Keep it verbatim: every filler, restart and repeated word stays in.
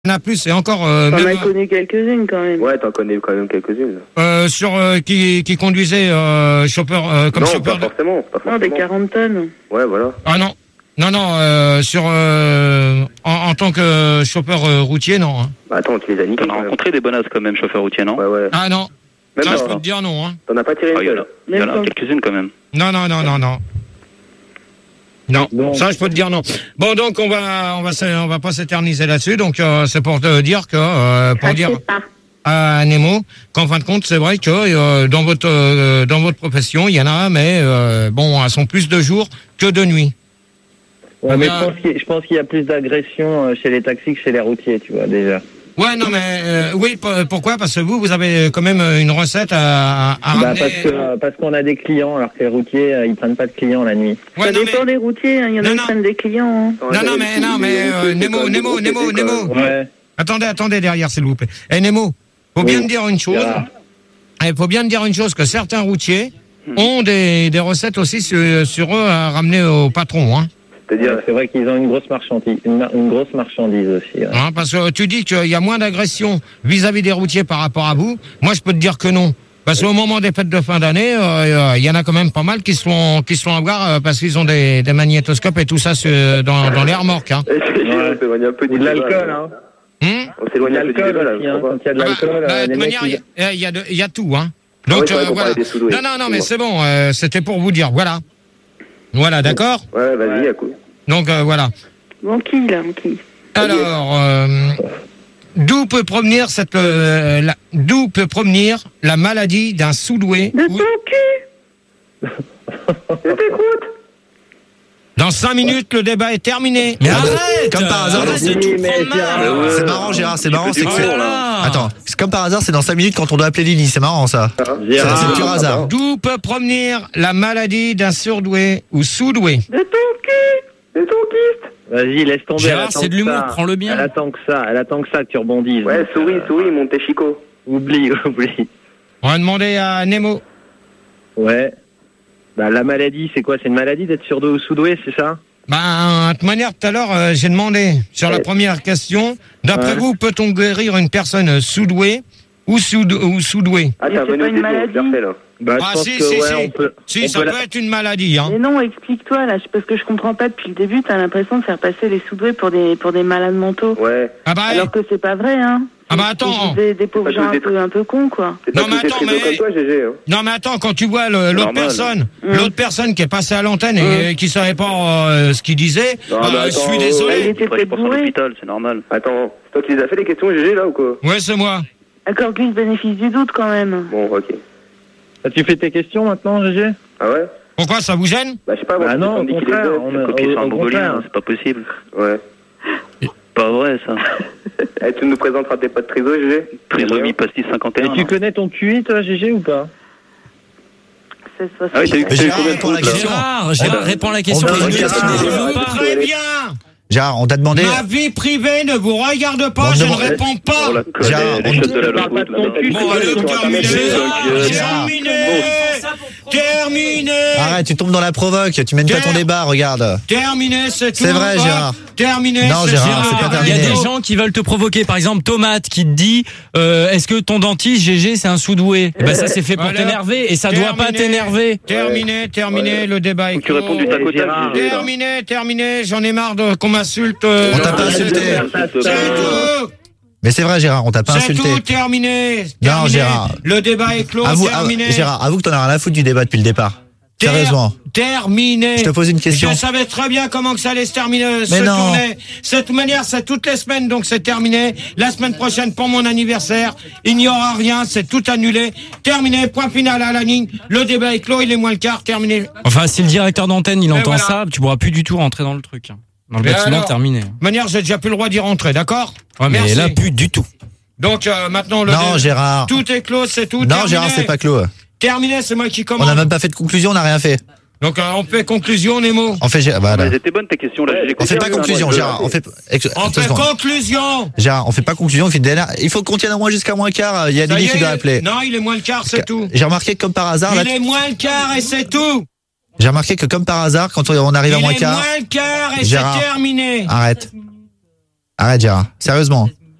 Il y en a plus, et encore... Euh, T'en même, as connu quelques-unes quand même. Ouais, t'en connais quand même quelques-unes. Euh, sur euh, qui, qui conduisait euh, chauffeur, euh, comme non, chauffeur... pas forcément, pas forcément. Non, des quarante tonnes. Ouais, voilà. Ah non, non, non, euh, sur... Euh, en, en tant que chauffeur euh, routier, non. Hein. Bah attends, tu les as niqués. T'en as rencontré des bonasses quand même, chauffeur routier, non? Ouais, ouais. Ah non, Même ça non, je peux hein. te dire non. Hein. T'en as pas tiré une Ah, il y en seule. a, il y en a quelques-unes quand même. Non, non, non, non, non. Non, Donc, ça je peux te dire non. Bon, donc on va, on va, on va pas s'éterniser là-dessus. Donc euh, c'est pour te dire que, euh, pour dire à Nemo, qu'en fin de compte, c'est vrai que euh, dans votre, euh, dans votre profession, il y en a, mais euh, bon, elles sont plus de jour que de nuit. ouais, mais Euh, je pense qu'il je pense qu'il y a plus d'agression euh, chez les taxis que chez les routiers, tu vois, déjà. Ouais, non, mais euh, oui, p- pourquoi? Parce que vous, vous avez quand même une recette à, à Bah, ramener. parce que euh, parce qu'on a des clients, alors que les routiers, euh, ils prennent pas de clients la nuit. Ouais, Ça non, dépend mais, des routiers, hein. Il y en a Non, qui non. prennent des clients. Hein. non, non, mais, non, mais euh, Nemo, Nemo, Nemo, Nemo. Ouais. Attendez, attendez derrière, s'il vous plaît. Eh, Nemo, faut bien Oui. me dire une chose. Voilà. Il faut bien me dire une chose, que certains routiers ont des, des recettes aussi sur, sur eux à ramener au patron, hein. C'est-à-dire, Ouais, c'est vrai qu'ils ont une grosse marchandise, une, mar- une grosse marchandise aussi. Ouais. Hein, parce que tu dis qu'il y a moins d'agression vis-à-vis des routiers par rapport à vous. Moi, je peux te dire que non. Parce qu'au moment des fêtes de fin d'année, euh, il y en a quand même pas mal qui se font, qui se font avoir euh, parce qu'ils ont des, des magnétoscopes et tout ça sur, dans, dans les remorques. Hein. on s'éloigne un peu Ou du de débat. l'alcool, là. hein. Hum On De s'éloigne un peu du l'alcool débat, là. aussi, hein. je crois Quand il y a de Ah bah, l'alcool, bah, euh, de les toute mecs, manière, ils- il y, a de- il y a tout. Hein. Ah Donc ouais, c'est vrai euh, qu'on voilà. parlait des sous-doués, Non, non, non, mais excuse-moi. c'est bon. euh, C'était pour vous dire. Voilà. Voilà, d'accord. Ouais, vas-y, à coup. Donc euh, voilà. Bon, qui, là, qui? Alors, euh, d'où peut provenir cette, euh, la, d'où peut provenir la maladie d'un sous-doué De ou- ton cul. Je t'écoute. Dans cinq minutes, le débat est terminé. Mais arrête! Comme par hasard, Arrête dans- de tout Oui, mais prendre mal. Gérard, Ouais, C'est ouais. marrant, Gérard, c'est Tu marrant, peux c'est que dire, c'est... là. Voilà. Attends, c'est comme par hasard, c'est dans cinq minutes quand on doit appeler Lily, c'est marrant ça. C'est c'est Gérard, pur hasard. D'où peut provenir la maladie d'un surdoué ou sous-doué? De ton cul. C'est ton kyste. vas-y, laisse tomber. Gérard, elle attend c'est de que l'humour, ça. prends-le bien. Elle attend que ça, elle attend que ça que tu rebondisses. Ouais, Donc, souris, euh, souris, mon Chico. Oublie, oublie. On va demander à Nemo. Ouais. Bah, la maladie, c'est quoi? C'est une maladie d'être surdoué ou sous-doué, c'est ça? Ben, de toute manière, tout à l'heure, euh, j'ai demandé sur la Ouais. première question, d'après Ouais. vous, peut-on guérir une personne sous-douée ou sous- ou sous-douée? Ah, Mais t'as c'est venu pas au une début, maladie. on se refait, là. Bah, je Ah, pense si, que, si, ouais, si. on peut. Si, on ça peut peut la- être une maladie, hein. Mais non, explique-toi, là, parce que je comprends pas depuis le début, t'as l'impression de faire passer les sous-doués pour des, pour des malades mentaux. Ouais. Ah bah, Alors que c'est pas vrai, hein. Ah bah, C'est- attends. c'est Des, des pauvres pas gens tous un des- peu, un peu cons, quoi. C'est pas Non, mais tous des attends, frérots mais- comme toi, G G. Hein. non mais attends, quand tu vois le- l'autre normal. personne, Mmh. l'autre personne qui est passée à l'antenne et qui savait pas euh, ce qu'il disait, Non, euh, mais je attends, suis ouais. Il désolé. était Il faudrait peut-être penser à bourré. l'hôpital, c'est normal. Attends, c'est toi qui les as fait les questions, G G, là, ou quoi? Ouais, c'est moi. Accorde-lui le bénéfice du doute, quand même. Bon, ok. Ah, tu fais tes questions maintenant, G G? Ah ouais? Pourquoi ça vous gêne? Bah, je sais pas, moi, Bah je non, me au dis qu'il contraire, est on bête. a- Copier sur au- un au bourgeois, contraire. c'est pas possible. Ouais. Pas vrai, ça. Eh, tu nous présenteras tes potes trésor, G G? Trisomie pastis cinquante et Et un. tu non. connais ton Q I, toi, G G, ou pas? C'est Ah oui, t'as eu Mais t'as eu Gérard, combien de réponds à la fautes, là question. Gérard, Gérard, réponds à la question. On et donne nous, une on question. développe Je vous pas. préviens, Gérard, on t'a demandé... ma vie privée ne vous regarde pas, On je ne demande- réponds Oh, pas. la conne, Gérard, les on shots te- de la parle pas locoute, de ton là. cul, Bon, c'est allez, quoi, terminé, Gérard. terminé, terminé, Arrête, tu tombes dans la provoque, tu mènes pas ton Gérard. débat, regarde. terminé, c'est tout. C'est vrai, Hop, Gérard. Terminé, Non, c'est Gérard, ça. c'est pas Il y a terminé. des gens qui veulent te provoquer. Par exemple, Tomate qui te dit euh, est-ce que ton dentiste G G c'est un sous-doué? Eh ben ça c'est fait pour Voilà. t'énerver et ça doit pas Terminé. t'énerver. Terminé, terminé, le débat est Faut que tu clos. répondes du tac au tac, Gérard. G G, là. Terminé, terminé, j'en ai marre de qu'on m'insulte. euh, On t'a pas euh, insulté. C'est tout, Mais c'est vrai, Gérard, on t'a pas c'est insulté. tout, terminé. Non, terminé. Gérard. Le débat est clos, Avoue, terminé. avoue- Gérard, avoue que t'en as rien à foutre du débat depuis le départ. Ter- Sérieusement. Terminé. Je te pose une question. Je savais très bien comment que ça allait se terminer, se Mais non. tourner. Cette manière, c'est toutes les semaines, donc c'est terminé. La semaine prochaine, pour mon anniversaire, il n'y aura rien, c'est tout annulé. Terminé, point final à la ligne. Le débat est clos, il est moins le quart, terminé. Enfin, si le directeur d'antenne il Et entend voilà. ça, tu pourras plus du tout rentrer dans le truc. Dans le Mais bâtiment, alors terminé. De toute manière, j'ai déjà plus le droit d'y rentrer, d'accord? Ouais, mais Merci. là, plus du tout. Donc, euh, maintenant, le Non, dé- Gérard. tout est clos, c'est tout. Non, terminé. Gérard, c'est pas clos. Terminé, c'est moi qui On commande. n'a même pas fait de conclusion, on n'a rien fait. Donc, euh, on fait conclusion, Nemo. On fait, Gé- voilà. Elles étaient bonnes tes questions, là. J'ai On fait pas compris. conclusion, Ouais, Gérard. On fait, ex- On attends, fait seconde. conclusion. Gérard, on fait pas conclusion, on fait des- il faut qu'on tienne au moins jusqu'à moins quart. Il y a Ça Lily y qui est, doit il est- appeler. Non, il est moins le quart, c'est tout. J'ai remarqué que comme par hasard, là, Il est moins le quart et c'est tout. j'ai remarqué que comme par hasard, quand on on arrive à Il moins est quart, moins le quart et Gérard. c'est terminé. arrête. Arrête, Gérard. Sérieusement.